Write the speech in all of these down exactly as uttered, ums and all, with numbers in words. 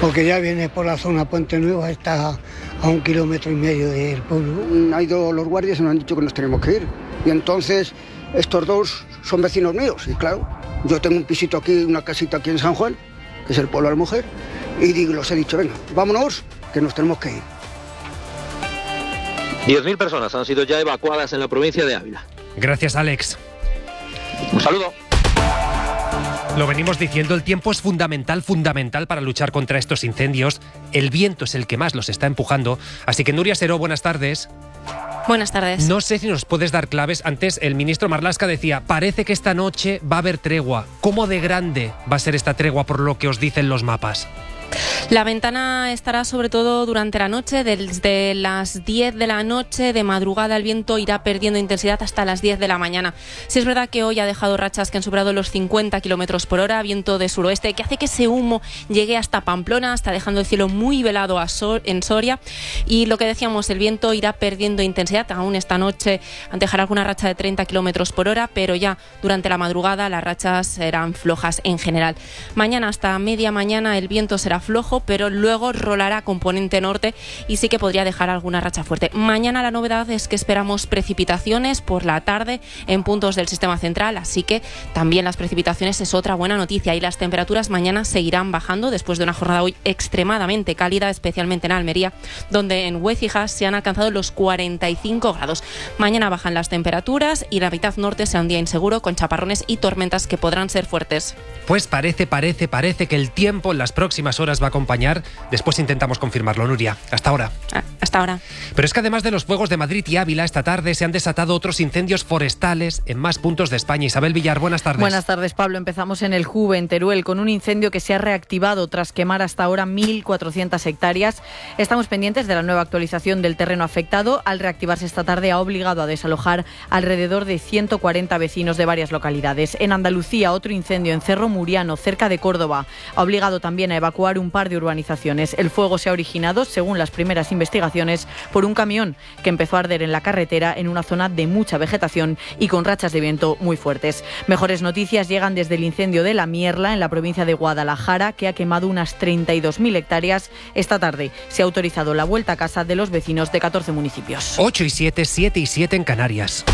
porque ya viene por la zona Puente Nueva, está a un kilómetro y medio del pueblo. Ha ido los guardias y nos han dicho que nos tenemos que ir. Y entonces estos dos son vecinos míos. Y claro, yo tengo un pisito aquí, una casita aquí en San Juan, que es el pueblo de la mujer, y digo, los he dicho, venga, vámonos, que nos tenemos que ir. diez mil personas han sido ya evacuadas en la provincia de Ávila. Gracias, Alex. Un saludo. Lo venimos diciendo, el tiempo es fundamental, fundamental para luchar contra estos incendios. El viento es el que más los está empujando. Así que, Nuria Seró, buenas tardes. Buenas tardes. No sé si nos puedes dar claves. Antes el ministro Marlaska decía, parece que esta noche va a haber tregua. ¿Cómo de grande va a ser esta tregua por lo que os dicen los mapas? La ventana estará sobre todo durante la noche, desde las diez de la noche, de madrugada el viento irá perdiendo intensidad hasta las diez de la mañana. Sí es verdad que hoy ha dejado rachas que han superado los cincuenta kilómetros por hora, viento de suroeste, que hace que ese humo llegue hasta Pamplona, está dejando el cielo muy velado a Sor- en Soria. Y lo que decíamos, el viento irá perdiendo intensidad, aún esta noche dejará alguna racha de treinta kilómetros por hora, pero ya durante la madrugada las rachas serán flojas en general. Mañana hasta media mañana el viento será flojo, pero luego rolará componente norte y sí que podría dejar alguna racha fuerte. Mañana la novedad es que esperamos precipitaciones por la tarde en puntos del sistema central, así que también las precipitaciones es otra buena noticia y las temperaturas mañana seguirán bajando después de una jornada hoy extremadamente cálida, especialmente en Almería, donde en Huécija se han alcanzado los cuarenta y cinco grados. Mañana bajan las temperaturas y la mitad norte será un día inseguro con chaparrones y tormentas que podrán ser fuertes. Pues parece, parece, parece que el tiempo en las próximas horas va a acompañar. Después intentamos confirmarlo, Nuria. Hasta ahora. Hasta ahora. Pero es que además de los fuegos de Madrid y Ávila, esta tarde se han desatado otros incendios forestales en más puntos de España. Isabel Villar, buenas tardes. Buenas tardes, Pablo. Empezamos en el Juve, en Teruel, con un incendio que se ha reactivado tras quemar hasta ahora mil cuatrocientas hectáreas. Estamos pendientes de la nueva actualización del terreno afectado. Al reactivarse esta tarde ha obligado a desalojar alrededor de ciento cuarenta vecinos de varias localidades. En Andalucía, otro incendio en Cerro Muriano, cerca de Córdoba, ha obligado también a evacuar un par de urbanizaciones. El fuego se ha originado, según las primeras investigaciones, por un camión que empezó a arder en la carretera en una zona de mucha vegetación y con rachas de viento muy fuertes. Mejores noticias llegan desde el incendio de La Mierla, en la provincia de Guadalajara, que ha quemado unas treinta y dos mil hectáreas. Esta tarde se ha autorizado la vuelta a casa de los vecinos de catorce municipios. ocho y siete, siete y siete en Canarias.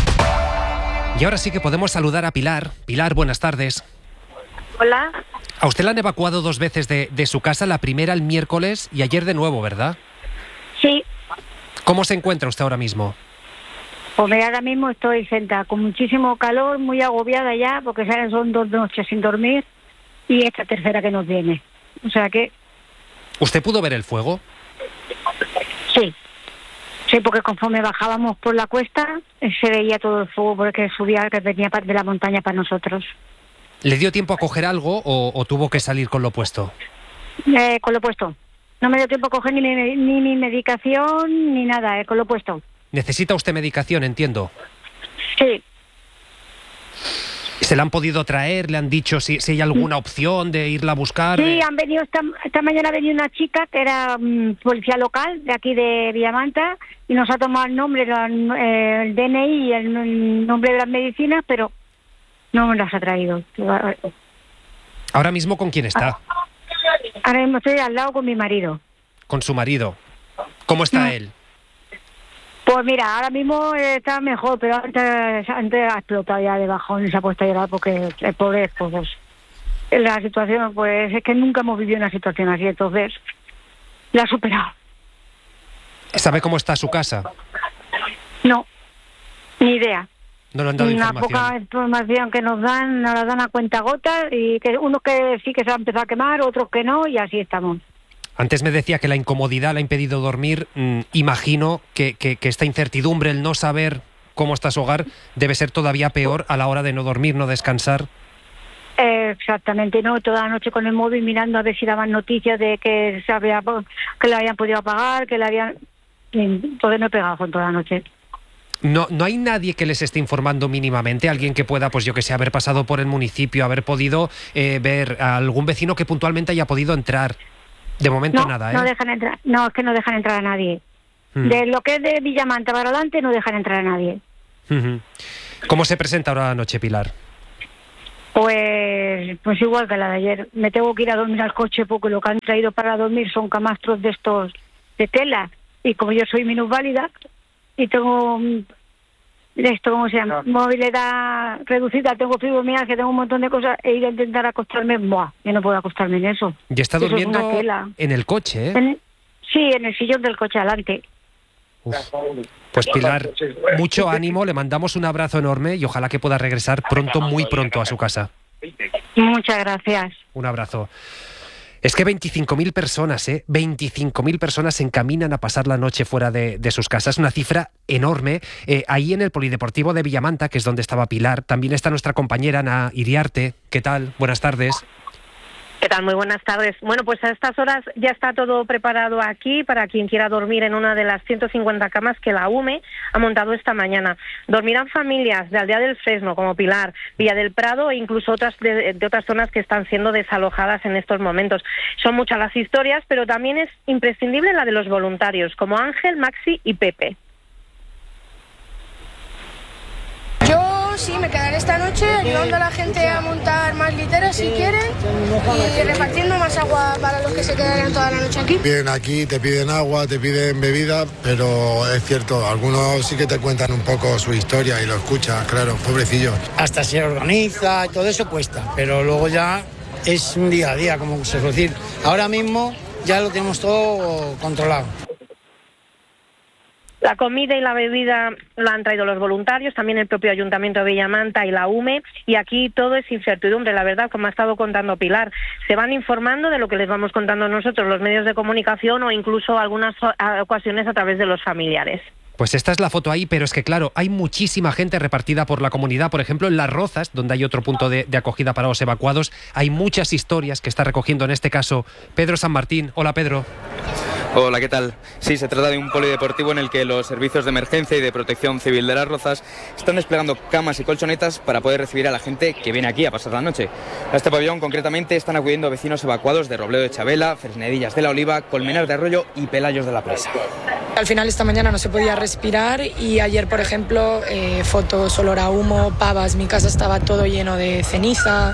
Y ahora sí que podemos saludar a Pilar. Pilar, buenas tardes. Hola. A usted la han evacuado dos veces de, de su casa, la primera el miércoles y ayer de nuevo, ¿verdad? Sí. ¿Cómo se encuentra usted ahora mismo? Pues mira, ahora mismo estoy sentada con muchísimo calor, muy agobiada ya, porque son dos noches sin dormir y esta tercera que nos viene. O sea que... ¿Usted pudo ver el fuego? Sí. Sí, porque conforme bajábamos por la cuesta se veía todo el fuego porque subía, que venía de la montaña para nosotros. ¿Le dio tiempo a coger algo o, o tuvo que salir con lo puesto? Eh, con lo puesto. No me dio tiempo a coger ni mi, ni mi medicación ni nada, eh, con lo puesto. ¿Necesita usted medicación, entiendo? Sí. ¿Se la han podido traer? ¿Le han dicho si, si hay alguna opción de irla a buscar? Sí, han venido esta, esta mañana ha venido una chica que era um, policía local de aquí de Villamanta y nos ha tomado el nombre, la, eh, el D N I y el, el nombre de las medicinas, pero no me las ha traído. ¿Ahora mismo con quién está? Ahora mismo estoy al lado con mi marido. ¿Con su marido? ¿Cómo está no. él? Pues mira, ahora mismo está mejor, pero antes, antes ha explotado ya de bajón y se ha puesto a llorar porque el pobre, pues, la situación, pues es que nunca hemos vivido una situación así, entonces la ha superado. ¿Sabe cómo está su casa? No, ni idea. No le han dado Una información. poca información que nos dan, nos la dan a cuentagotas y que unos que sí que se han empezado a quemar, otros que no, y así estamos. Antes me decía que la incomodidad le ha impedido dormir. Mm, imagino que, que, que esta incertidumbre, el no saber cómo está su hogar, debe ser todavía peor a la hora de no dormir, no descansar. Eh, exactamente, no, toda la noche con el móvil mirando a ver si daban noticias de que se había, que le habían podido apagar, que le habían... Entonces me he pegado con toda la noche. No, no hay nadie que les esté informando mínimamente, alguien que pueda, pues yo que sé, haber pasado por el municipio, haber podido eh, ver a algún vecino que puntualmente haya podido entrar. De momento no, nada, ¿eh? No dejan entrar, no, es que no dejan entrar a nadie. Hmm. De lo que es de Villamanta para adelante no dejan entrar a nadie. Uh-huh. ¿Cómo se presenta ahora la noche, Pilar? Pues, pues igual que la de ayer. Me tengo que ir a dormir al coche porque lo que han traído para dormir son camastros de estos de tela. Y como yo soy minusválida y tengo esto, ¿cómo se llama? No. Movilidad reducida, tengo fibromialgia, tengo un montón de cosas, he ido a intentar acostarme, ¡buah! Yo no puedo acostarme en eso. ¿Y está durmiendo en el coche? ¿eh? En, sí, en el sillón del coche adelante. Uf. Pues Pilar, mucho ánimo, le mandamos un abrazo enorme y ojalá que pueda regresar pronto, muy pronto a su casa. Muchas gracias. Un abrazo. Es que veinticinco mil personas, ¿eh? veinticinco mil personas se encaminan a pasar la noche fuera de, de sus casas. Una cifra enorme. Eh, ahí en el Polideportivo de Villamanta, que es donde estaba Pilar, también está nuestra compañera Ana Iriarte. ¿Qué tal? Buenas tardes. ¿Qué tal? Muy buenas tardes. Bueno, pues a estas horas ya está todo preparado aquí para quien quiera dormir en una de las ciento cincuenta camas que la U M E ha montado esta mañana. Dormirán familias de Aldea del Fresno, como Pilar, Villa del Prado e incluso otras de, de otras zonas que están siendo desalojadas en estos momentos. Son muchas las historias, pero también es imprescindible la de los voluntarios, como Ángel, Maxi y Pepe. Yo sí, me quedaré esta noche ayudando a la gente a montar más literas si quieren y repartiendo más agua para los que se quedarían toda la noche aquí. Vienen aquí, te piden agua, te piden bebida, pero es cierto, algunos sí que te cuentan un poco su historia y lo escuchas, claro, pobrecillos. Hasta se organiza y todo eso cuesta, pero luego ya es un día a día, como se suele decir. Ahora mismo ya lo tenemos todo controlado. La comida y la bebida la han traído los voluntarios, también el propio Ayuntamiento de Villamanta y la U M E, y aquí todo es incertidumbre, la verdad, como ha estado contando Pilar. Se van informando de lo que les vamos contando nosotros, los medios de comunicación, o incluso algunas ocasiones a través de los familiares. Pues esta es la foto ahí, pero es que claro, hay muchísima gente repartida por la comunidad. Por ejemplo, en Las Rozas, donde hay otro punto de, de acogida para los evacuados, hay muchas historias que está recogiendo en este caso Pedro San Martín. Hola, Pedro. Hola, ¿qué tal? Sí, se trata de un polideportivo en el que los servicios de emergencia y de protección civil de Las Rozas están desplegando camas y colchonetas para poder recibir a la gente que viene aquí a pasar la noche. A este pabellón concretamente están acudiendo vecinos evacuados de Robledo de Chabela, Fresnedillas de la Oliva, Colmenar de Arroyo y Pelayos de la Presa. Al final esta mañana no se podía respirar y ayer, por ejemplo, eh, fotos, olor a humo, pavas, mi casa estaba todo lleno de ceniza,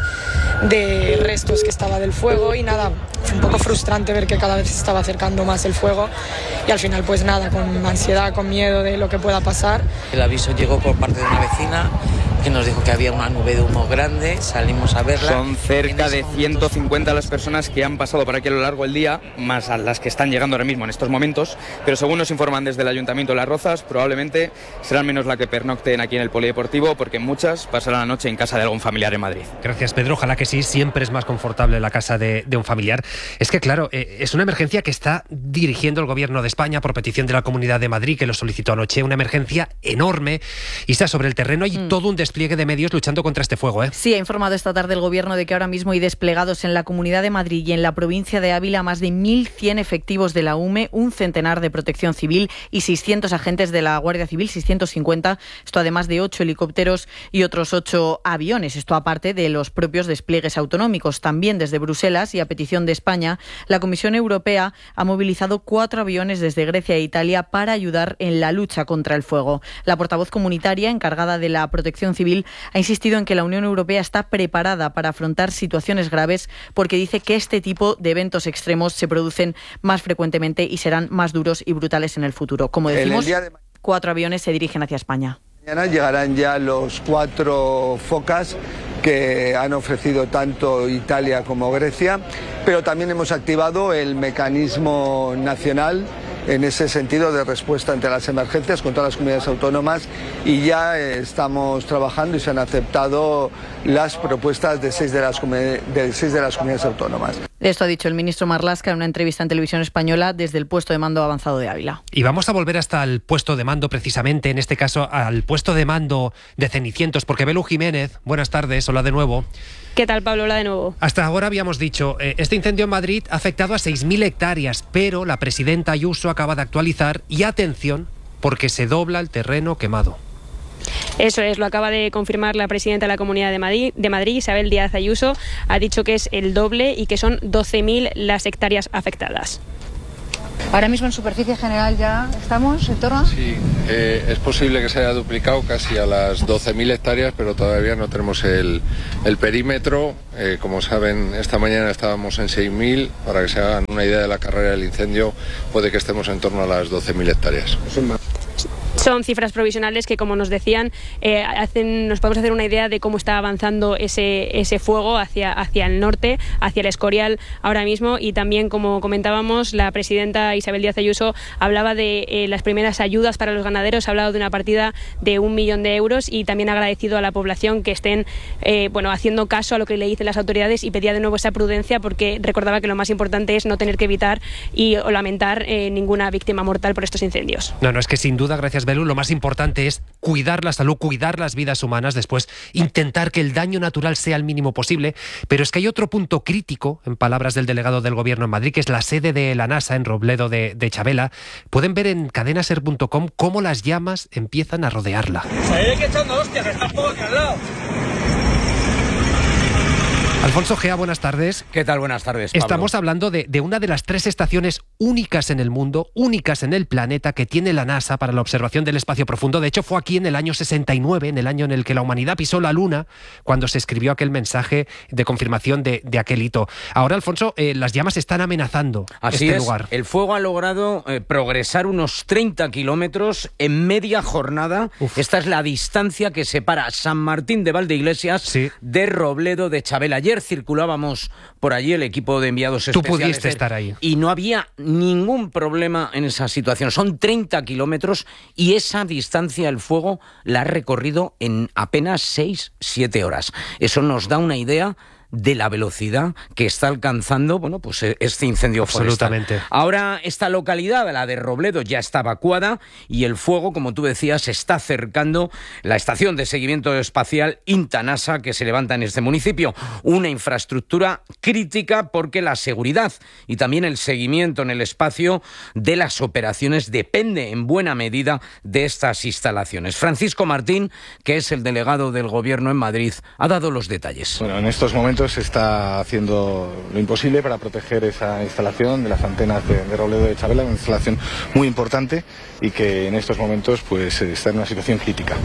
de restos que estaba del fuego y nada, fue un poco frustrante ver que cada vez se estaba acercando más el fuego y al final pues nada, con ansiedad, con miedo de lo que pueda pasar. El aviso llegó por parte de una vecina que nos dijo que había una nube de humo grande, salimos a verla. Son cerca de ciento cincuenta las personas que han pasado por aquí a lo largo del día, más a las que están llegando ahora mismo en estos momentos, pero según nos informan desde el Ayuntamiento de Las Rozas, probablemente serán menos las que pernocten aquí en el polideportivo, porque muchas pasarán la noche en casa de algún familiar en Madrid. Gracias, Pedro. Ojalá que sí, siempre es más confortable la casa de, de un familiar. Es que claro, eh, es una emergencia que está dirigiendo el Gobierno de España por petición de la Comunidad de Madrid, que lo solicitó anoche, una emergencia enorme, y está sobre el terreno hay mm. todo un despliegue de medios luchando contra este fuego, ¿eh? Sí, ha informado esta tarde el Gobierno de que ahora mismo hay desplegados en la Comunidad de Madrid y en la provincia de Ávila más de mil cien efectivos de la U M E, un centenar de Protección Civil y seiscientos agentes de la Guardia Civil, seiscientos cincuenta, esto además de ocho helicópteros y otros ocho aviones, esto aparte de los propios despliegues autonómicos. También desde Bruselas y a petición de España, la Comisión Europea ha movilizado cuatro aviones desde Grecia e Italia para ayudar en la lucha contra el fuego. La portavoz comunitaria encargada de la Protección Civil ha insistido en que la Unión Europea está preparada para afrontar situaciones graves porque dice que este tipo de eventos extremos se producen más frecuentemente y serán más duros y brutales en el futuro. Como decimos, de... cuatro aviones se dirigen hacia España. Mañana llegarán ya los cuatro Focas que han ofrecido tanto Italia como Grecia, pero también hemos activado el mecanismo nacional en ese sentido de respuesta ante las emergencias con todas las comunidades autónomas y ya estamos trabajando y se han aceptado las propuestas de seis de las, de seis de las comunidades autónomas. Esto ha dicho el ministro Marlaska en una entrevista en Televisión Española desde el puesto de mando avanzado de Ávila. Y vamos a volver hasta el puesto de mando precisamente, en este caso al puesto de mando de Cenicientos, porque Belu Jiménez, buenas tardes, hola de nuevo. ¿Qué tal, Pablo? Hola de nuevo. Hasta ahora habíamos dicho, eh, este incendio en Madrid ha afectado a seis mil hectáreas, pero la presidenta Ayuso acaba de actualizar y atención, porque se dobla el terreno quemado. Eso es, lo acaba de confirmar la presidenta de la Comunidad de Madrid, de Madrid, Isabel Díaz Ayuso. Ha dicho que es el doble y que son doce mil las hectáreas afectadas. Ahora mismo en superficie general ya estamos en torno a... Sí, eh, es posible que se haya duplicado casi a las doce mil hectáreas, pero todavía no tenemos el, el perímetro. Eh, como saben, esta mañana estábamos en seis mil. Para que se hagan una idea de la carrera del incendio, puede que estemos en torno a las doce mil hectáreas. Son cifras provisionales que, como nos decían, eh, hacen, nos podemos hacer una idea de cómo está avanzando ese, ese fuego hacia, hacia el norte, hacia el Escorial ahora mismo. Y también, como comentábamos, la presidenta Isabel Díaz Ayuso hablaba de eh, las primeras ayudas para los ganaderos, ha hablado de una partida de un millón de euros y también ha agradecido a la población que estén eh, bueno, haciendo caso a lo que le dicen las autoridades y pedía de nuevo esa prudencia, porque recordaba que lo más importante es no tener que evitar y o lamentar eh, ninguna víctima mortal por estos incendios. No, no, es que sin duda, gracias Belu, lo más importante es cuidar la salud, cuidar las vidas humanas, después intentar que el daño natural sea el mínimo posible, pero es que hay otro punto crítico, en palabras del delegado del Gobierno en Madrid, que es la sede de la NASA en Robledo de, de Chabela. Pueden ver en cadena ser punto com cómo las llamas empiezan a rodearla. Se que echando hostias, está todo aquí al lado. Alfonso Gea, buenas tardes. ¿Qué tal? Buenas tardes, Pablo. Estamos hablando de, de una de las tres estaciones únicas en el mundo, únicas en el planeta, que tiene la NASA para la observación del espacio profundo. De hecho, fue aquí en el año sesenta y nueve, en el año en el que la humanidad pisó la Luna, cuando se escribió aquel mensaje de confirmación de, de aquel hito. Ahora, Alfonso, eh, las llamas están amenazando Así este es. lugar. El fuego ha logrado eh, progresar unos treinta kilómetros en media jornada. Uf. Esta es la distancia que separa San Martín de Valdeiglesias sí. de Robledo de Chabela. Ayer circulábamos por allí el equipo de enviados Tú especiales. Tú pudiste estar ahí. Y no había ningún problema en esa situación. Son treinta kilómetros y esa distancia el fuego la ha recorrido en apenas seis, siete horas. Eso nos da una idea de la velocidad que está alcanzando, bueno, pues este incendio Absolutamente. forestal. Ahora esta localidad, la de Robledo, ya está evacuada y el fuego, como tú decías, está acercando la estación de seguimiento espacial INTA-NASA que se levanta en este municipio. Una infraestructura crítica porque la seguridad y también el seguimiento en el espacio de las operaciones depende en buena medida de estas instalaciones. Francisco Martín, que es el delegado del Gobierno en Madrid, ha dado los detalles. Bueno, en estos momentos se está haciendo lo imposible para proteger esa instalación de las antenas de, de Robledo de Chabela, una instalación muy importante y que en estos momentos pues está en una situación crítica.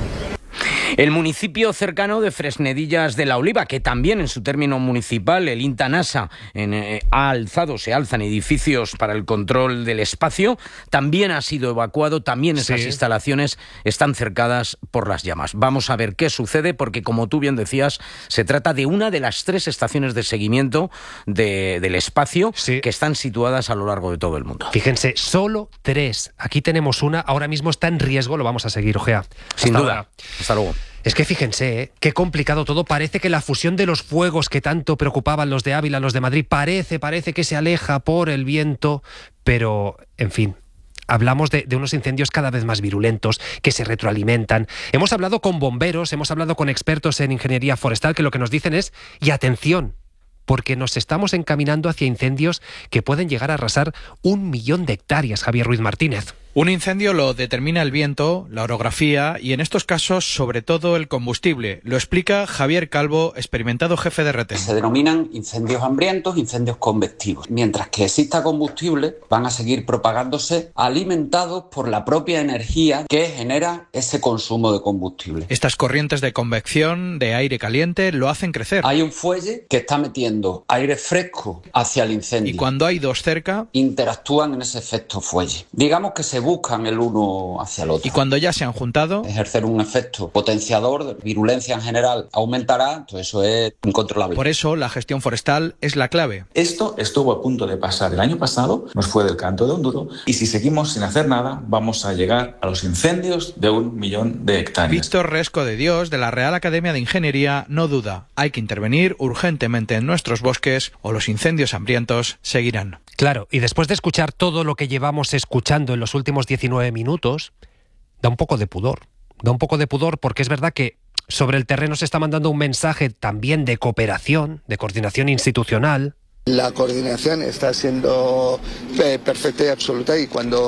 El municipio cercano de Fresnedillas de la Oliva, que también en su término municipal, el INTA-NASA, en, eh, ha alzado, se alzan edificios para el control del espacio, también ha sido evacuado, también esas sí. instalaciones están cercadas por las llamas. Vamos a ver qué sucede, porque como tú bien decías, se trata de una de las tres estaciones de seguimiento de, del espacio sí. que están situadas a lo largo de todo el mundo. Fíjense, solo tres. Aquí tenemos una, ahora mismo está en riesgo, lo vamos a seguir, Ojea. Sin duda. Ahora. Hasta luego. Es que fíjense, ¿eh? Qué complicado todo. Parece que la fusión de los fuegos que tanto preocupaban los de Ávila, los de Madrid, parece, parece que se aleja por el viento, pero, en fin, hablamos de, de unos incendios cada vez más virulentos, que se retroalimentan. Hemos hablado con bomberos, hemos hablado con expertos en ingeniería forestal, que lo que nos dicen es, y atención, porque nos estamos encaminando hacia incendios que pueden llegar a arrasar un millón de hectáreas, Javier Ruiz Martínez. Un incendio lo determina el viento, la orografía y en estos casos sobre todo el combustible. Lo explica Javier Calvo, experimentado jefe de retén. Se denominan incendios hambrientos, incendios convectivos. Mientras que exista combustible, van a seguir propagándose alimentados por la propia energía que genera ese consumo de combustible. Estas corrientes de convección de aire caliente lo hacen crecer. Hay un fuelle que está metiendo aire fresco hacia el incendio. Y cuando hay dos cerca, interactúan en ese efecto fuelle. Digamos que se buscan el uno hacia el otro. Y cuando ya se han juntado, ejercer un efecto potenciador, de virulencia en general aumentará, entonces eso es incontrolable. Por eso la gestión forestal es la clave. Esto estuvo a punto de pasar el año pasado, nos fue del canto de un duro, y si seguimos sin hacer nada, vamos a llegar a los incendios de un millón de hectáreas. Víctor Resco de Dios, de la Real Academia de Ingeniería, no duda, hay que intervenir urgentemente en nuestros bosques o los incendios hambrientos seguirán. Claro, y después de escuchar todo lo que llevamos escuchando en los últimos diecinueve minutos, da un poco de pudor. Da un poco de pudor porque es verdad que sobre el terreno se está mandando un mensaje también de cooperación, de coordinación institucional. La coordinación está siendo perfecta y absoluta y cuando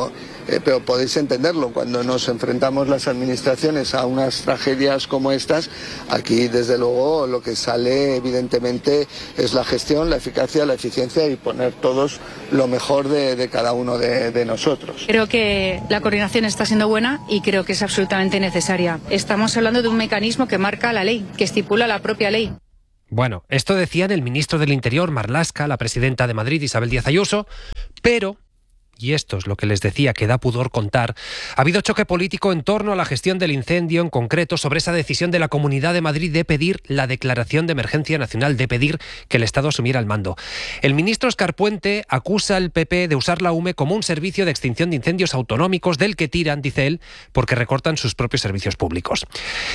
eh, pero podéis entenderlo, cuando nos enfrentamos las administraciones a unas tragedias como estas, aquí desde luego lo que sale evidentemente es la gestión, la eficacia, la eficiencia y poner todos lo mejor de, de cada uno de, de nosotros. Creo que la coordinación está siendo buena y creo que es absolutamente necesaria. Estamos hablando de un mecanismo que marca la ley, que estipula la propia ley. Bueno, esto decían el ministro del Interior, Marlaska, la presidenta de Madrid, Isabel Díaz Ayuso, pero, y esto es lo que les decía que da pudor contar, ha habido choque político en torno a la gestión del incendio, en concreto sobre esa decisión de la Comunidad de Madrid de pedir la declaración de emergencia nacional, de pedir que el Estado asumiera el mando. El ministro Óscar Puente acusa al P P de usar la U M E como un servicio de extinción de incendios autonómicos del que tiran, dice él, porque recortan sus propios servicios públicos.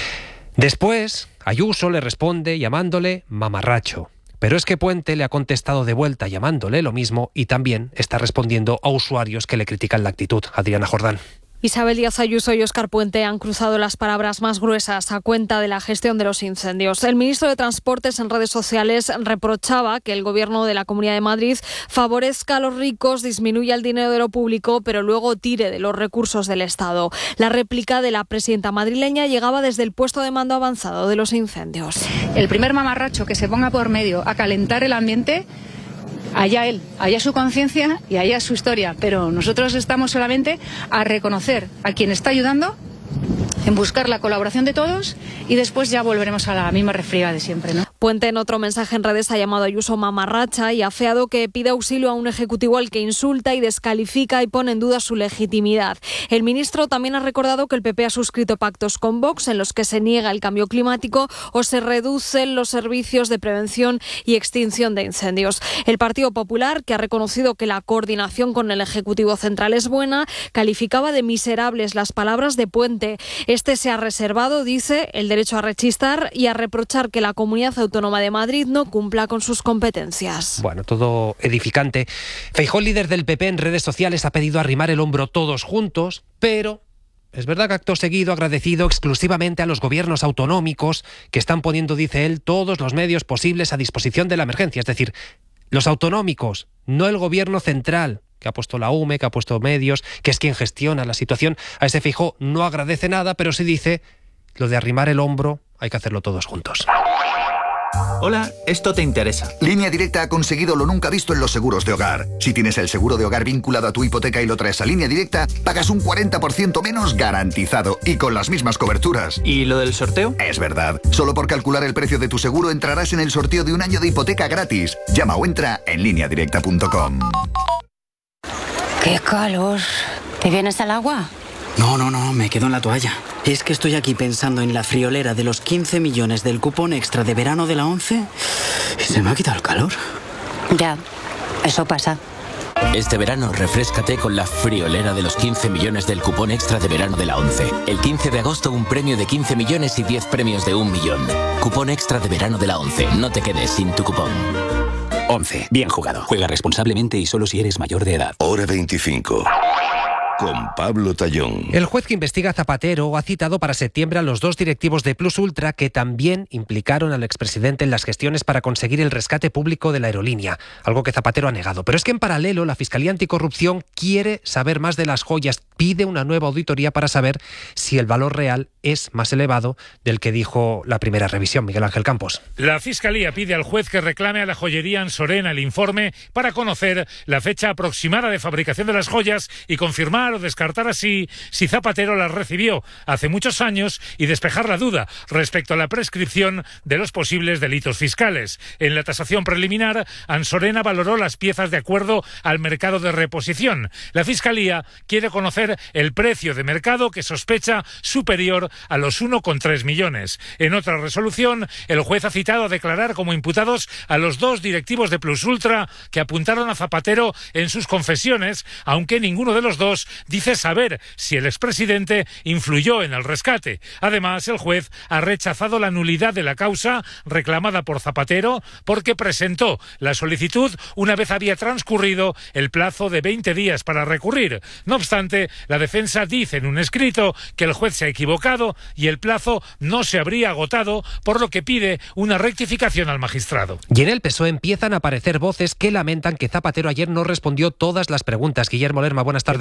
Después, Ayuso le responde llamándole mamarracho. Pero es que Puente le ha contestado de vuelta llamándole lo mismo y también está respondiendo a usuarios que le critican la actitud. Adriana Jordán. Isabel Díaz Ayuso y Óscar Puente han cruzado las palabras más gruesas a cuenta de la gestión de los incendios. El ministro de Transportes en redes sociales reprochaba que el gobierno de la Comunidad de Madrid favorezca a los ricos, disminuya el dinero de lo público, pero luego tire de los recursos del Estado. La réplica de la presidenta madrileña llegaba desde el puesto de mando avanzado de los incendios. El primer mamarracho que se ponga por medio a calentar el ambiente, allá él, allá su conciencia y allá su historia, pero nosotros estamos solamente a reconocer a quien está ayudando, en buscar la colaboración de todos y después ya volveremos a la misma refriega de siempre, ¿no? Puente en otro mensaje en redes ha llamado a Ayuso mamarracha y ha afeado que pide auxilio a un ejecutivo al que insulta y descalifica y pone en duda su legitimidad. El ministro también ha recordado que el P P ha suscrito pactos con Vox en los que se niega el cambio climático o se reducen los servicios de prevención y extinción de incendios. El Partido Popular, que ha reconocido que la coordinación con el Ejecutivo Central es buena, calificaba de miserables las palabras de Puente. Este se ha reservado, dice, el derecho a rechistar y a reprochar que la Comunidad Autónoma de Madrid no cumpla con sus competencias. Bueno, todo edificante. Feijóo, líder del P P, en redes sociales ha pedido arrimar el hombro todos juntos, pero es verdad que acto seguido ha agradecido exclusivamente a los gobiernos autonómicos que están poniendo, dice él, todos los medios posibles a disposición de la emergencia. Es decir, los autonómicos, no el gobierno central, que ha puesto la U M E, que ha puesto medios, que es quien gestiona la situación. A ese Feijóo no agradece nada, pero sí dice lo de arrimar el hombro hay que hacerlo todos juntos. Hola, esto te interesa. Línea Directa ha conseguido lo nunca visto en los seguros de hogar. Si tienes el seguro de hogar vinculado a tu hipoteca y lo traes a Línea Directa, pagas un cuarenta por ciento menos garantizado y con las mismas coberturas. ¿Y lo del sorteo? Es verdad. Solo por calcular el precio de tu seguro entrarás en el sorteo de un año de hipoteca gratis. Llama o entra en línea directa punto com. ¡Qué calor! ¿Te vienes al agua? No, no, no, me quedo en la toalla. Es que estoy aquí pensando en la friolera de los quince millones del cupón extra de verano de la ONCE y se me ha quitado el calor. Ya, eso pasa. Este verano refréscate con la friolera de los quince millones del cupón extra de verano de la ONCE. El quince de agosto un premio de quince millones y diez premios de un millón. Cupón extra de verano de la ONCE. No te quedes sin tu cupón. ONCE. Bien jugado. Juega responsablemente y solo si eres mayor de edad. Hora veinticinco. Con Pablo Tallón. El juez que investiga a Zapatero ha citado para septiembre a los dos directivos de Plus Ultra que también implicaron al expresidente en las gestiones para conseguir el rescate público de la aerolínea, algo que Zapatero ha negado. Pero es que en paralelo la Fiscalía Anticorrupción quiere saber más de las joyas, pide una nueva auditoría para saber si el valor real es más elevado del que dijo la primera revisión. Miguel Ángel Campos. La Fiscalía pide al juez que reclame a la joyería Ansorena el informe para conocer la fecha aproximada de fabricación de las joyas y confirmar o descartar así si Zapatero las recibió hace muchos años y despejar la duda respecto a la prescripción de los posibles delitos fiscales. En la tasación preliminar, Ansorena valoró las piezas de acuerdo al mercado de reposición. La Fiscalía quiere conocer el precio de mercado que sospecha superior a los uno coma tres millones. En otra resolución, el juez ha citado a declarar como imputados a los dos directivos de Plus Ultra que apuntaron a Zapatero en sus confesiones, aunque ninguno de los dos dice saber si el expresidente influyó en el rescate. Además, el juez ha rechazado la nulidad de la causa reclamada por Zapatero porque presentó la solicitud una vez había transcurrido el plazo de veinte días para recurrir. No obstante, la defensa dice en un escrito que el juez se ha equivocado y el plazo no se habría agotado, por lo que pide una rectificación al magistrado. Y en el P S O E empiezan a aparecer voces que lamentan que Zapatero ayer no respondió todas las preguntas. Guillermo Lerma, buenas tardes. ¿Qué tal? Buenas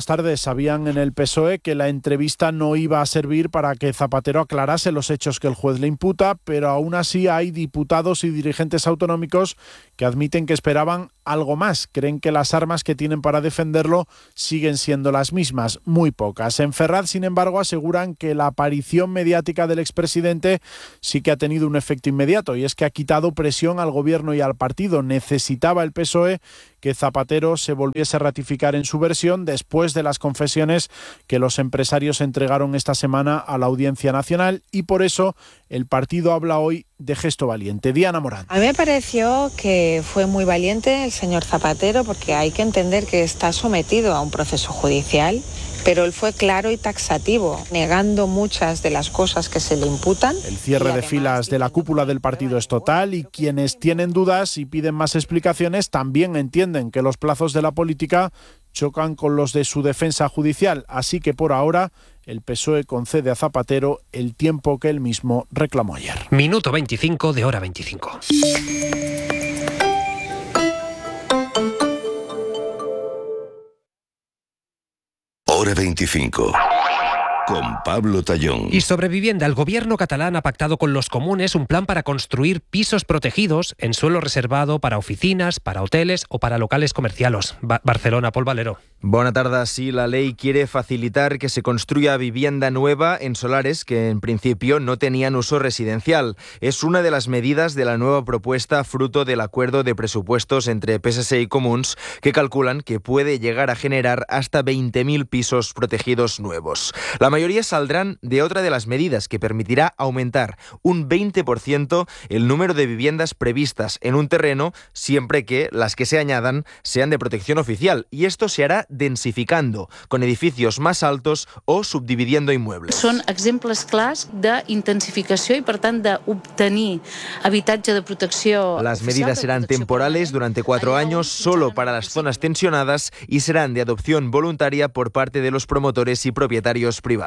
buenas tardes. Sabían en el P S O E que la entrevista no iba a servir para que Zapatero aclarase los hechos que el juez le imputa, pero aún así hay diputados y dirigentes autonómicos que admiten que esperaban algo más. Creen que las armas que tienen para defenderlo siguen siendo las mismas, muy pocas. En Ferraz, sin embargo, aseguran que la aparición mediática del expresidente sí que ha tenido un efecto inmediato, y es que ha quitado presión al gobierno y al partido. Necesitaba el P S O E que Zapatero se volviese a ratificar en su versión después de las confesiones que los empresarios entregaron esta semana a la Audiencia Nacional, y por eso el partido habla hoy de gesto valiente. Diana Morán. A mí me pareció que fue muy valiente el señor Zapatero, porque hay que entender que está sometido a un proceso judicial, pero él fue claro y taxativo, negando muchas de las cosas que se le imputan. El cierre de filas de la cúpula del partido es total, y quienes tienen dudas y piden más explicaciones también entienden que los plazos de la política chocan con los de su defensa judicial, así que por ahora el P S O E concede a Zapatero el tiempo que él mismo reclamó ayer. Minuto veinticinco de hora veinticinco. Hora veinticinco. Con Pablo Tallón. Y sobre vivienda, el gobierno catalán ha pactado con los comunes un plan para construir pisos protegidos en suelo reservado para oficinas, para hoteles o para locales comerciales. Ba- Barcelona, Pol Valero. Bona tarda. Sí, la ley quiere facilitar que se construya vivienda nueva en solares que en principio no tenían uso residencial. Es una de las medidas de la nueva propuesta fruto del acuerdo de presupuestos entre P S C y Comuns, que calculan que puede llegar a generar hasta veinte mil pisos protegidos nuevos. La mayoría saldrán de otra de las medidas que permitirá aumentar un veinte por ciento el número de viviendas previstas en un terreno, siempre que las que se añadan sean de protección oficial, y esto se hará densificando, con edificios más altos o subdividiendo inmuebles. Són exemples clars d'intensificació i, per tant, d'obtenir habitatge de protecció. Las medidas serán temporales durante cuatro años solo para las zonas tensionadas y serán de adopción voluntaria por parte de los promotores y propietarios privados.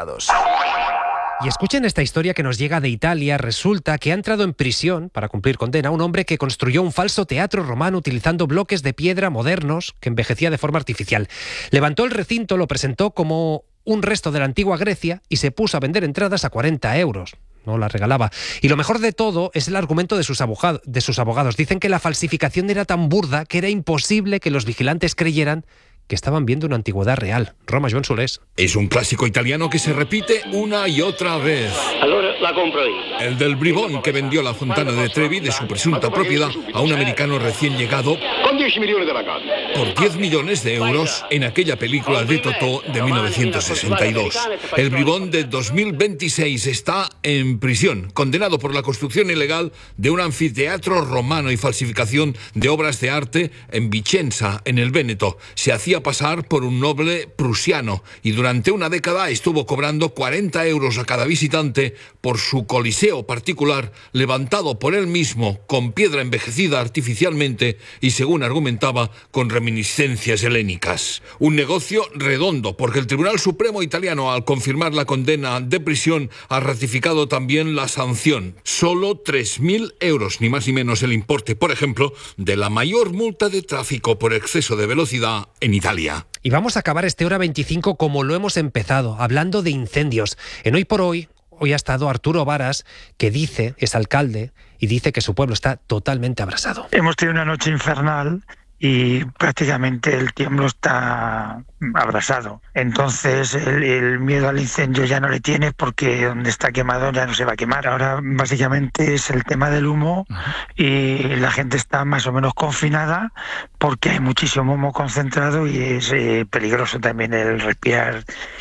Y escuchen esta historia que nos llega de Italia. Resulta que ha entrado en prisión para cumplir condena un hombre que construyó un falso teatro romano utilizando bloques de piedra modernos que envejecía de forma artificial. Levantó el recinto, lo presentó como un resto de la antigua Grecia y se puso a vender entradas a cuarenta euros. No la regalaba. Y lo mejor de todo es el argumento de sus, abogado, de sus abogados. Dicen que la falsificación era tan burda que era imposible que los vigilantes creyeran que estaban viendo una antigüedad real. Roma, Joan Solés. Es un clásico italiano que se repite una y otra vez. Allora la compro io. El del bribón que vendió la Fontana de Trevi de su presunta propiedad a un americano recién llegado Con dieci milioni de la casa. por diez millones de euros en aquella película de Totò de mil novecientos sesenta y dos. El bribón de dos mil veintiséis está en prisión, condenado por la construcción ilegal de un anfiteatro romano y falsificación de obras de arte en Vicenza, en el Véneto. Se hacía pasar por un noble prusiano y durante una década estuvo cobrando cuarenta euros a cada visitante por su coliseo particular, levantado por él mismo con piedra envejecida artificialmente y, según argumentaba, con reminiscencias helénicas. Un negocio redondo, porque el Tribunal Supremo italiano, al confirmar la condena de prisión, ha ratificado también la sanción. Solo tres mil euros, ni más ni menos el importe, por ejemplo, de la mayor multa de tráfico por exceso de velocidad en Italia. Y vamos a acabar este hora veinticinco como lo hemos empezado, hablando de incendios. En Hoy por Hoy, hoy ha estado Arturo Varas, que dice, es alcalde, y dice que su pueblo está totalmente abrasado. Hemos tenido una noche infernal y prácticamente el tiemblo está abrasado. Entonces el, el miedo al incendio ya no le tiene, porque donde está quemado ya no se va a quemar. Ahora básicamente es el tema del humo y la gente está más o menos confinada porque hay muchísimo humo concentrado y es eh, peligroso también el respirar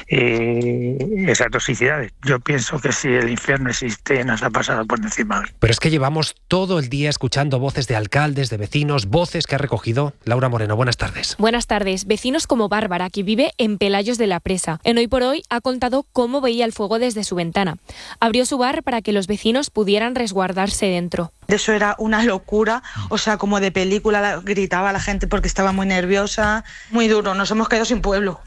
eh, esas toxicidades. Yo pienso que si el infierno existe nos ha pasado por encima. Pero es que llevamos todo el día escuchando voces de alcaldes, de vecinos, voces que ha recogido Laura Moreno. Buenas tardes. Buenas tardes. Vecinos como Bárbara, que vive en Pelayos de la Presa. En Hoy por Hoy ha contado cómo veía el fuego desde su ventana. Abrió su bar para que los vecinos pudieran resguardarse dentro. Eso era una locura, o sea, como de película, gritaba la gente porque estaba muy nerviosa. Muy duro, nos hemos quedado sin pueblo.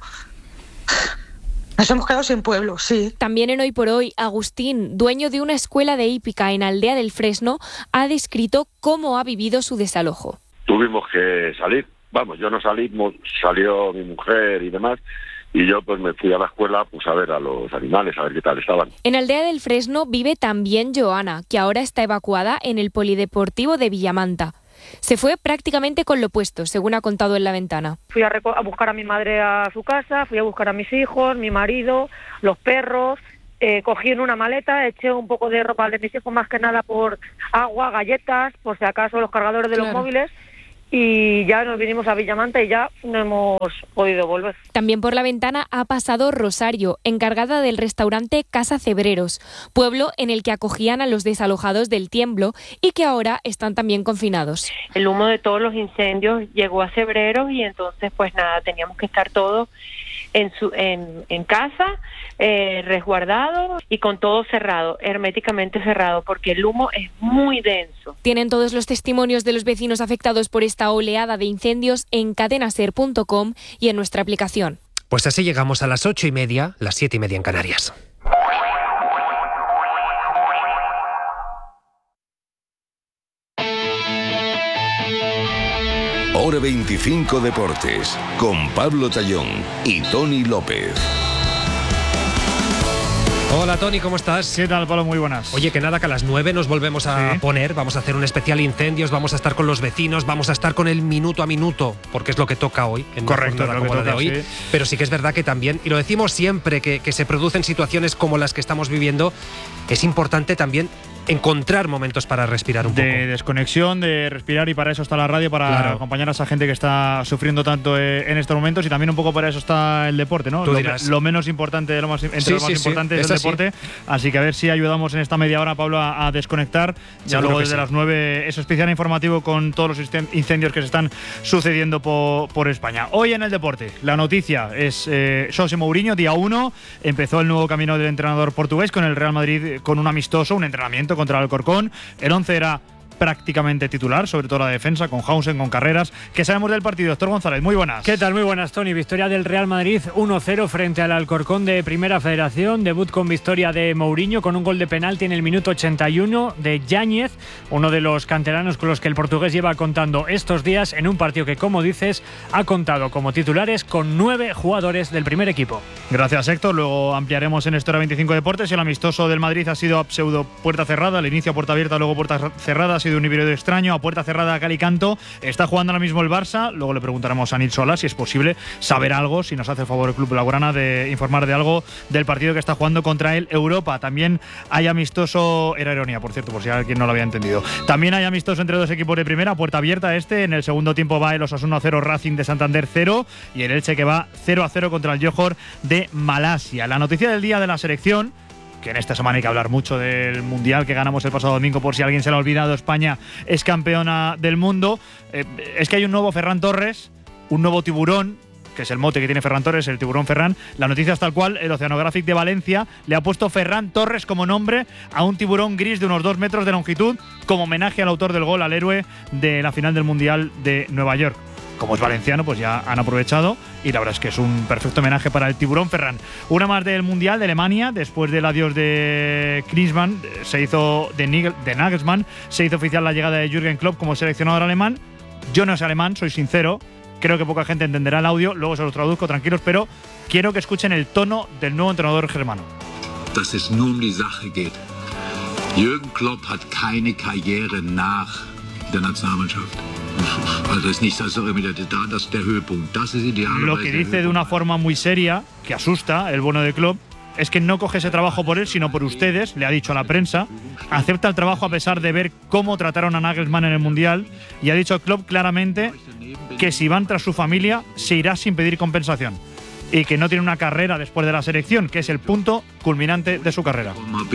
Nos hemos quedado sin pueblo, sí. También en Hoy por Hoy, Agustín, dueño de una escuela de hípica en Aldea del Fresno, ha descrito cómo ha vivido su desalojo. Tuvimos que salir, vamos, yo no salí, salió mi mujer y demás, y yo pues me fui a la escuela pues a ver a los animales, a ver qué tal estaban. En Aldea del Fresno vive también Joana, que ahora está evacuada en el Polideportivo de Villamanta. Se fue prácticamente con lo puesto, según ha contado en La Ventana. Fui a, a buscar a mi madre a su casa, fui a buscar a mis hijos, mi marido, los perros, eh, cogí en una maleta, eché un poco de ropa de mis hijos, más que nada por agua, galletas, por si acaso los cargadores de claro. los móviles, y ya nos vinimos a Villamanta y ya no hemos podido volver. También por La Ventana ha pasado Rosario, encargada del restaurante Casa Cebreros, pueblo en el que acogían a los desalojados del Tiemblo y que ahora están también confinados. El humo de todos los incendios llegó a Cebreros y entonces pues nada, teníamos que estar todos en, su, en, en casa, eh, resguardados y con todo cerrado, herméticamente cerrado, porque el humo es muy denso. Tienen todos los testimonios de los vecinos afectados por esta oleada de incendios en cadenaser punto com y en nuestra aplicación. Pues así llegamos a las ocho y media, las siete y media en Canarias. Hora veinticinco Deportes, con Pablo Tallón y Tony López. Hola Tony, ¿cómo estás? ¿Qué tal, Pablo? Muy buenas. Oye, que nada, que a las nueve nos volvemos a ¿Sí? poner, vamos a hacer un especial incendios, vamos a estar con los vecinos, vamos a estar con el minuto a minuto, porque es lo que toca hoy, en Correcto, una jornada lo que como toca, la de hoy. Sí. Pero sí que es verdad que también, y lo decimos siempre, que, que se producen situaciones como las que estamos viviendo, es importante también encontrar momentos para respirar un de poco. De desconexión, de respirar, y para eso está la radio, para claro. acompañar a esa gente que está sufriendo tanto en estos momentos, y también un poco para eso está el deporte, ¿no? Tú Lo, dirás. lo menos importante, lo más, entre sí, lo más sí, importante sí. es, es el deporte. Así que a ver si ayudamos en esta media hora, Pablo, a, a desconectar. Ya Seguro luego desde sí. las nueve, ese especial informativo con todos los incendios que se están sucediendo por, por España. Hoy en el deporte, la noticia es eh, José Mourinho, día uno, empezó el nuevo camino del entrenador portugués con el Real Madrid, con un amistoso, un entrenamiento contra el Alcorcón. El once era prácticamente titular, sobre todo la defensa, con Hausen, con Carreras. ¿Qué sabemos del partido? Héctor González, muy buenas. ¿Qué tal? Muy buenas, Tony. Victoria del Real Madrid uno cero frente al Alcorcón de Primera Federación. Debut con victoria de Mourinho con un gol de penalti en el minuto ochenta y uno de Yáñez, uno de los canteranos con los que el portugués lleva contando estos días en un partido que, como dices, ha contado como titulares con nueve jugadores del primer equipo. Gracias, Héctor. Luego ampliaremos en Hora veinticinco Deportes. El amistoso del Madrid ha sido a pseudo puerta cerrada, al inicio a puerta abierta, luego puerta cerrada. Ha sido un híbrido extraño, a puerta cerrada, a cal y canto. Está jugando ahora mismo el Barça. Luego le preguntaremos a Nil Solá si es posible saber algo, si nos hace el favor el Club Blaugrana de informar de algo del partido que está jugando contra el Europa. También hay amistoso, era ironía, por cierto, por si alguien no lo había entendido. También hay amistoso entre dos equipos de primera, puerta abierta este. En el segundo tiempo va el Osasuna cero, Racing de Santander cero, y el Elche que va cero a cero contra el Johor de Malasia. La noticia del día de la selección, que en esta semana hay que hablar mucho del Mundial que ganamos el pasado domingo, por si alguien se lo ha olvidado. España es campeona del mundo. Eh, es que hay un nuevo Ferran Torres, un nuevo tiburón, que es el mote que tiene Ferran Torres, el tiburón Ferran. La noticia es tal cual: el Oceanographic de Valencia le ha puesto Ferran Torres como nombre a un tiburón gris de unos dos metros de longitud, como homenaje al autor del gol, al héroe de la final del Mundial de Nueva York. Como es valenciano, pues ya han aprovechado, y la verdad es que es un perfecto homenaje para el tiburón Ferran. Una más del Mundial de Alemania. Después del adiós de Klinsmann, se hizo de, Nigel, de Nagelsmann, se hizo oficial la llegada de Jürgen Klopp como seleccionador alemán. Yo no sé alemán, soy sincero, creo que poca gente entenderá el audio, luego se lo traduzco, tranquilos, pero quiero que escuchen el tono del nuevo entrenador germano. Dass es nur um die Sache geht. Jürgen Klopp hat keine Karriere nach der Nationalmannschaft. Lo que dice de una forma muy seria, que asusta, el bono de Klopp, es que no coge ese trabajo por él, sino por ustedes, le ha dicho a la prensa. Acepta el trabajo a pesar de ver cómo trataron a Nagelsmann en el Mundial, y ha dicho Klopp claramente que si van tras su familia se irá sin pedir compensación, y que no tiene una carrera después de la selección, que es el punto culminante de su carrera.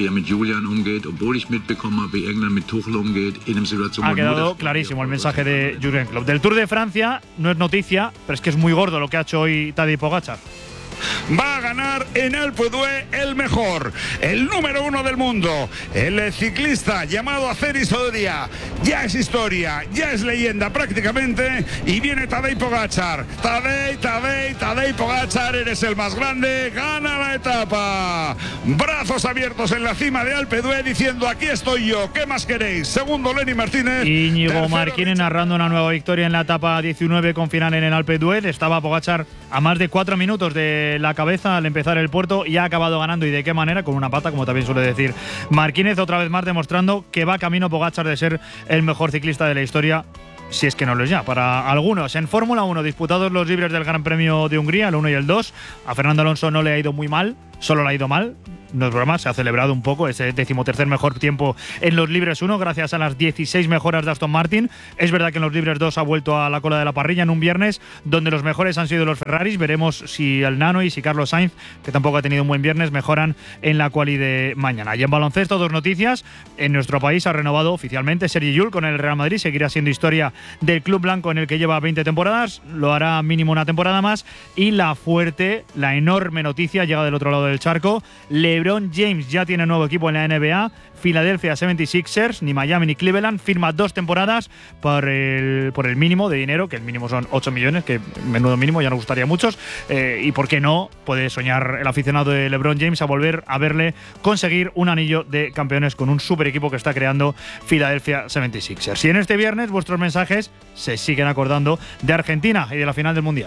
Ha quedado clarísimo el mensaje de Jürgen Klopp. Del Tour de Francia no es noticia, pero es que es muy gordo lo que ha hecho hoy Tadej Pogačar. Va a ganar en el Pudue el mejor, el número uno del mundo, el ciclista llamado Azeris Odoria. Ya es historia, ya es leyenda prácticamente, y viene Tadej Pogačar. Tadej, Tadej, Tadej Pogačar, eres el más grande, gana la etapa. brazos abiertos en la cima de Alpe d'Huez diciendo aquí estoy yo, ¿qué más queréis? Segundo Lenny Martínez. Íñigo Martínez narrando una nueva victoria en la etapa diecinueve con final en el Alpe d'Huez. Estaba Pogačar a más de cuatro minutos de la cabeza al empezar el puerto y ha acabado ganando. ¿Y de qué manera? Con una pata, como también suele decir Martínez, otra vez más demostrando que va camino Pogačar de ser el mejor ciclista de la historia, si es que no lo es ya, para algunos. En Fórmula uno, disputados los libres del Gran Premio de Hungría, el uno y el dos. A Fernando Alonso no le ha ido muy mal, solo le ha ido mal. No es broma, se ha celebrado un poco ese decimotercer mejor tiempo en los libres uno, gracias a las dieciséis mejoras de Aston Martin. Es verdad que en los libres dos ha vuelto a la cola de la parrilla en un viernes donde los mejores han sido los Ferraris. Veremos si el Nano y si Carlos Sainz, que tampoco ha tenido un buen viernes, mejoran en la quali de mañana. Y en baloncesto, dos noticias. En nuestro país ha renovado oficialmente Sergi Llull con el Real Madrid. Seguirá siendo historia del club blanco en el que lleva veinte temporadas. Lo hará mínimo una temporada más. Y la fuerte, la enorme noticia llega del otro lado del charco. LeBron James ya tiene nuevo equipo en la N B A. Philadelphia setenta y seis ers, ni Miami ni Cleveland, firma dos temporadas por el, por el mínimo de dinero, que el mínimo son ocho millones, que menudo mínimo, ya nos gustaría a muchos. Eh, y por qué no, puede soñar el aficionado de LeBron James a volver a verle conseguir un anillo de campeones con un super equipo que está creando Philadelphia setenta y seis ers. Y en este viernes vuestros mensajes se siguen acordando de Argentina y de la final del Mundial.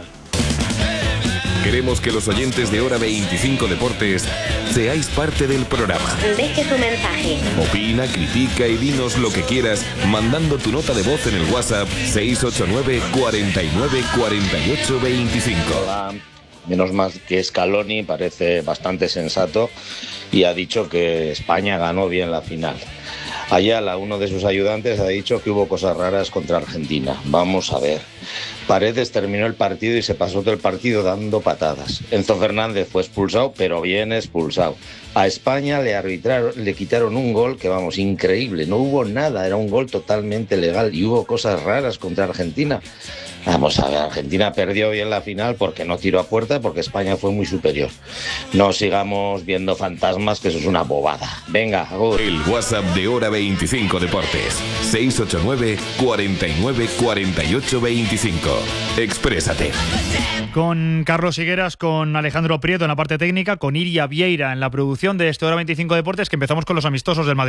Queremos que los oyentes de Hora veinticinco Deportes seáis parte del programa. Deje su mensaje. Opina, critica y dinos lo que quieras mandando tu nota de voz en el WhatsApp seis ocho nueve, cuarenta y nueve, cuarenta y ocho, veinticinco. Hola. Menos mal que Scaloni parece bastante sensato y ha dicho que España ganó bien la final. Ayala, uno de sus ayudantes, ha dicho que hubo cosas raras contra Argentina. Vamos a ver. Paredes terminó el partido y se pasó todo el partido dando patadas. Enzo Fernández fue expulsado, pero bien expulsado. A España le arbitraron, le quitaron un gol que, vamos, increíble. No hubo nada, era un gol totalmente legal y hubo cosas raras contra Argentina. Vamos a ver, Argentina perdió bien la final porque no tiró a puerta, porque España fue muy superior. No sigamos viendo fantasmas, que eso es una bobada. Venga, agur. El WhatsApp de Hora veinticinco Deportes, seis ocho nueve, cuarenta y nueve, cuarenta y ocho, veinticinco. Exprésate. Con Carlos Higueras, con Alejandro Prieto en la parte técnica, con Iria Vieira en la producción de este Hora veinticinco Deportes, que empezamos con los amistosos del Madrid.